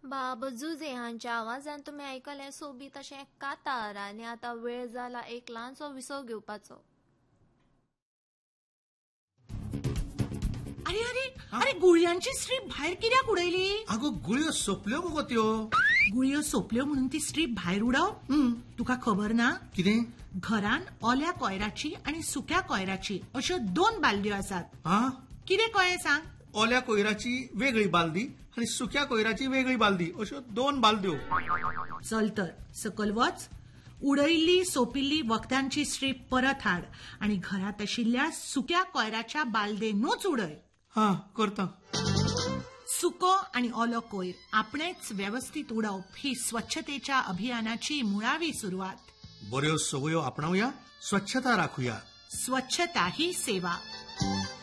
बाब जुजे हांच्या आवाजान तुम्ही ऐकले सोबीत अशें कातार आनी आतां वेळ जाला एक ल्हानसो विसव घेवपाचो. अरे अरे अरे गुळयांची स्ट्रीप भायर कित्याक उडयली? अगो गुळयो सोंपल्यो मुगो त्यो. गुळयो सोंपल्यो म्हणून ती स्ट्रीप भायर उडप? तुका खबर ना? कितें? घरान ओल्या कोयराची आणि सुक्या कोयराची अश्यो 2 बालद्यो आसात. हा? कितें कळ्ळें सांग? ओल्या कोयराची वेगळी बालदी आणि सुक्या कोयराची वेगळी बालदी अश्यो 2 बालद्यो. चल तर सकल वच, उडयल्ली सोंपिल्ली वखदांची स्ट्रीप परत हाड आणि घरात आशिल्ल्या सुक्या कोयराच्या बालदेनूच उडय. हा करता. सुको आणि ओलो कोयर आपणेच व्यवस्थित उडवप ही स्वच्छतेच्या अभियानाची मुळावी सुरुवात. बऱ्यो सवयो आपणावया, स्वच्छता राखूया. स्वच्छता ही सेवा.